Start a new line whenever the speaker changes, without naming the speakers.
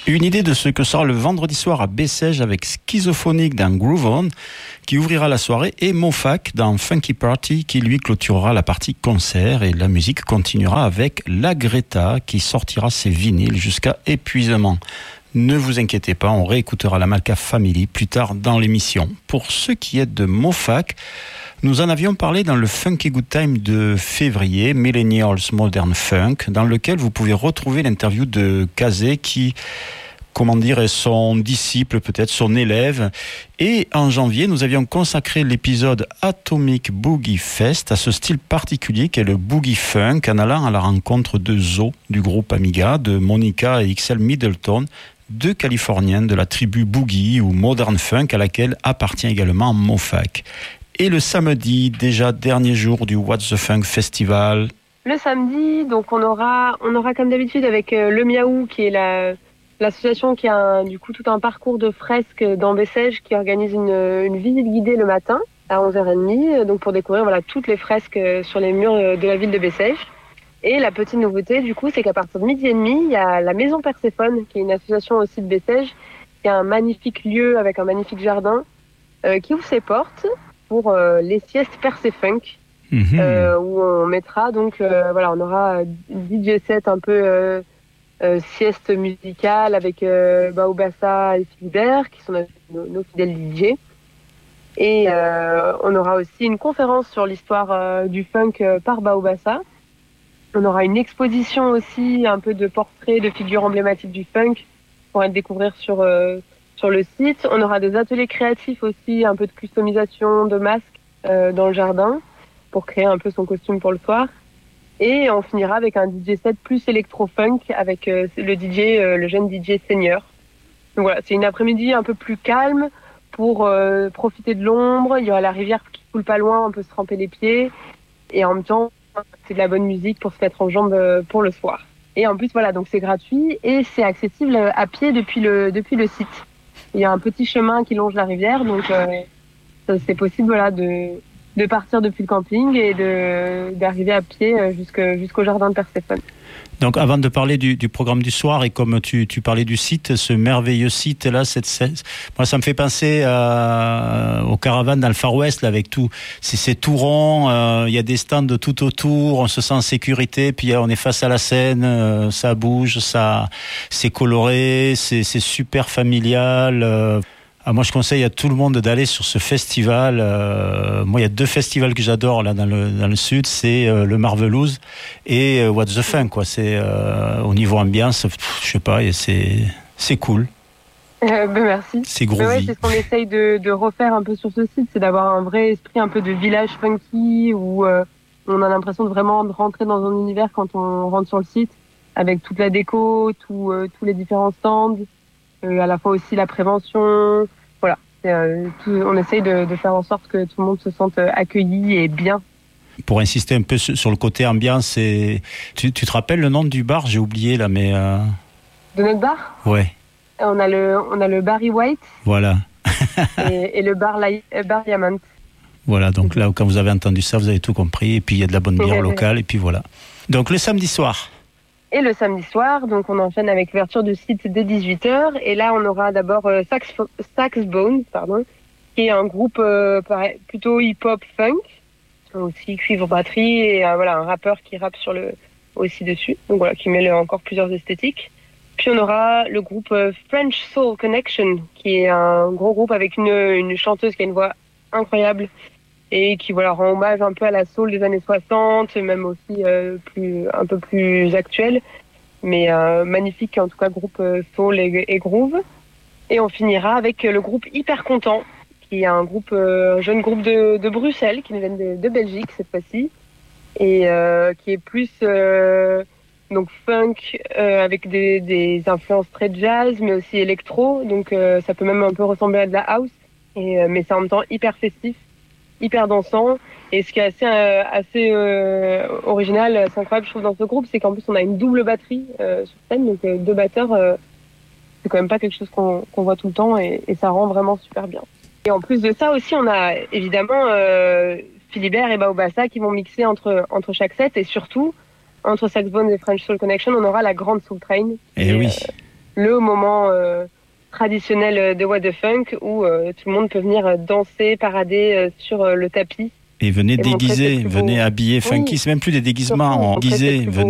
Une idée de ce que sera le vendredi soir à Bessèges avec Schizophonique dans Groove On, qui ouvrira la soirée, et Mofac dans Funky Party, qui lui clôturera la partie concert. Et la musique continuera avec La Greta, qui sortira ses vinyles jusqu'à épuisement. Ne vous inquiétez pas, on réécoutera la Malka Family plus tard dans l'émission. Pour ce qui est de Mofac, nous en avions parlé dans le Funky Good Time de février, Millennials Modern Funk, dans lequel vous pouvez retrouver l'interview de Kazé qui, est son disciple, peut-être son élève. Et en janvier, nous avions consacré l'épisode Atomic Boogie Fest à ce style particulier qu'est le Boogie Funk, en allant à la rencontre de Zo, du groupe Amiga, de Monica et XL Middleton, deux Californiennes de la tribu Boogie ou Modern Funk à laquelle appartient également Mofac. Et le samedi, déjà dernier jour du What's the Funk Festival.
Le samedi, donc on aura comme d'habitude avec le Miaou, qui est l'association qui a du coup tout un parcours de fresques dans Bessèges, qui organise une visite guidée le matin à 11h30, donc pour découvrir toutes les fresques sur les murs de la ville de Bessèges. Et la petite nouveauté du coup, c'est qu'à partir de 12h30, il y a la Maison Perséphone, qui est une association aussi de Bessèges, qui a un magnifique lieu avec un magnifique jardin, qui ouvre ses portes pour les siestes Persefunk, où on mettra on aura DJ set un peu sieste musicale avec Baobassa et Philibert, qui sont nos fidèles DJ. Et on aura aussi une conférence sur l'histoire du funk par Baobassa. On aura une exposition aussi, un peu de portraits de figures emblématiques du funk pour être découvrir sur le site. On aura des ateliers créatifs aussi, un peu de customisation de masques dans le jardin pour créer un peu son costume pour le soir. Et on finira avec un DJ set plus électro-funk avec le jeune DJ Senior. Donc voilà, c'est une après-midi un peu plus calme pour profiter de l'ombre. Il y aura la rivière qui coule pas loin, on peut se tremper les pieds. Et en même temps, c'est de la bonne musique pour se mettre en jambes pour le soir. Et en plus, donc c'est gratuit et c'est accessible à pied depuis le site. Il y a un petit chemin qui longe la rivière, donc c'est possible de partir depuis le camping et d'arriver à pied jusqu'au jardin de Perséphone.
Donc avant de parler du programme du soir, et comme tu parlais du site, ce merveilleux site là, moi ça me fait penser aux caravanes dans le Far West là, avec tout, c'est tout rond, il y a des stands de tout autour, on se sent en sécurité, puis on est face à la scène, ça bouge, c'est coloré, c'est super familial. Moi, je conseille à tout le monde d'aller sur ce festival. Moi, il y a deux festivals que j'adore là dans le sud, c'est le Marvelous et What's the Fun, quoi. C'est au niveau ambiance, je sais pas, c'est cool.
Merci.
C'est groovy.
Ouais, c'est ce qu'on essaye de refaire un peu sur ce site, c'est d'avoir un vrai esprit un peu de village funky où on a l'impression de rentrer dans un univers quand on rentre sur le site, avec toute la déco, tous les différents stands. À la fois aussi la prévention, voilà. On essaye de faire en sorte que tout le monde se sente accueilli et bien.
Pour insister un peu sur le côté ambiance, tu te rappelles le nom du bar? J'ai oublié là, mais...
De notre bar?
Ouais.
On a le Barry White.
Voilà.
et le bar Diamond.
Voilà, donc là, quand vous avez entendu ça, vous avez tout compris. Et puis il y a de la bonne bière locale, et puis voilà. Donc le samedi soir.
Et le samedi soir, donc on enchaîne avec l'ouverture du site dès 18h. Et là, on aura d'abord Saxbone, qui est un groupe plutôt hip-hop funk, aussi cuivre batterie, et un rappeur qui rappe aussi dessus. Donc voilà, qui mêle encore plusieurs esthétiques. Puis on aura le groupe French Soul Connection, qui est un gros groupe avec une chanteuse qui a une voix incroyable et qui rend hommage un peu à la soul des années 60, même aussi un peu plus actuelle, mais magnifique en tout cas, groupe soul et groove. Et on finira avec le groupe Hyper Content, qui est un jeune groupe de Bruxelles, qui nous vient de Belgique cette fois-ci, et qui est plus donc funk avec des influences très jazz, mais aussi électro, donc ça peut même un peu ressembler à de la house, mais c'est en même temps hyper festif, hyper dansant. Et ce qui est assez original, assez incroyable, je trouve, dans ce groupe, c'est qu'en plus on a une double batterie sur scène, donc deux batteurs, c'est quand même pas quelque chose qu'on voit tout le temps, et ça rend vraiment super bien. Et en plus de ça aussi, on a évidemment Philibert et Baobassa qui vont mixer entre chaque set, et surtout entre Saxbone et French Soul Connection, on aura la grande Soul Train,
Et oui.
le moment traditionnel de What the Funk où tout le monde peut venir danser, parader sur le tapis.
Et venez déguiser, venez habiller funky.
Oui.
C'est même plus des déguisements en
Surtout,
déguisé.